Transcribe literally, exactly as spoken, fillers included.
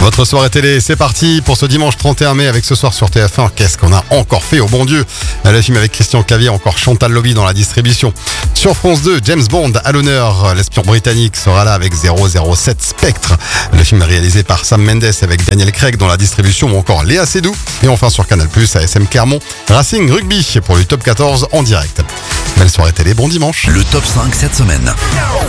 Votre soirée télé, c'est parti pour ce dimanche trente et un mai avec ce soir sur T F un. Qu'est-ce qu'on a encore fait, au bon Dieu? Le film avec Christian Clavier, encore Chantal Lobby dans la distribution. Sur France deux, James Bond à l'honneur. L'espion britannique sera là avec zéro zéro sept Spectre. Le film est réalisé par Sam Mendes avec Daniel Craig dans la distribution ou encore Léa Seydoux. Et enfin sur Canal plus, A S M Clermont, Racing Rugby pour le top quatorze en direct. Belle soirée télé, bon dimanche. Le top cinq cette semaine.